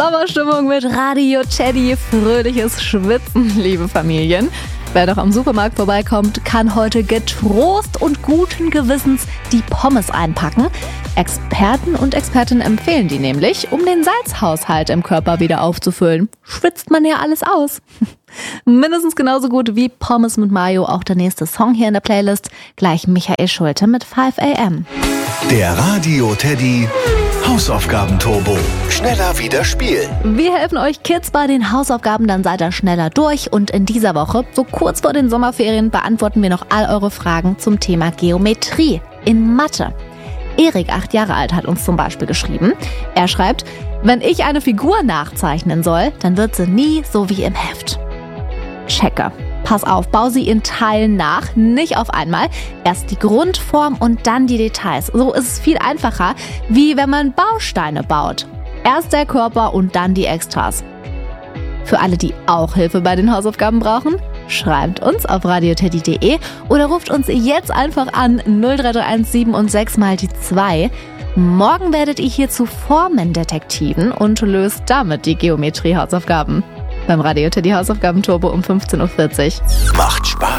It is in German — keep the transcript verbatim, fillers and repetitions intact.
Sommerstimmung mit Radio Teddy, fröhliches Schwitzen, liebe Familien. Wer doch am Supermarkt vorbeikommt, kann heute getrost und guten Gewissens die Pommes einpacken. Experten und Expertinnen empfehlen die nämlich, um den Salzhaushalt im Körper wieder aufzufüllen. Schwitzt man ja alles aus. Mindestens genauso gut wie Pommes mit Mayo auch der nächste Song hier in der Playlist. Gleich Michael Schulte mit five a m. Der Radio Teddy Hausaufgaben-Turbo. Schneller wieder spielen. Wir helfen euch Kids bei den Hausaufgaben, dann seid ihr schneller durch. Und in dieser Woche, so kurz vor den Sommerferien, beantworten wir noch all eure Fragen zum Thema Geometrie in Mathe. Erik, acht Jahre alt, hat uns zum Beispiel geschrieben. Er schreibt, wenn ich eine Figur nachzeichnen soll, dann wird sie nie so wie im Heft. Checker. Pass auf, bau sie in Teilen nach, nicht auf einmal. Erst die Grundform und dann die Details. So ist es viel einfacher, wie wenn man Bausteine baut. Erst der Körper und dann die Extras. Für alle, die auch Hilfe bei den Hausaufgaben brauchen, schreibt uns auf radioteddy punkt de oder ruft uns jetzt einfach an null drei drei eins sieben und sechs mal die zwei. Morgen werdet ihr hier zu Formendetektiven und löst damit die Geometrie-Hausaufgaben. Beim Radio Teddy Hausaufgaben Turbo um fünfzehn Uhr vierzig. Macht Spaß.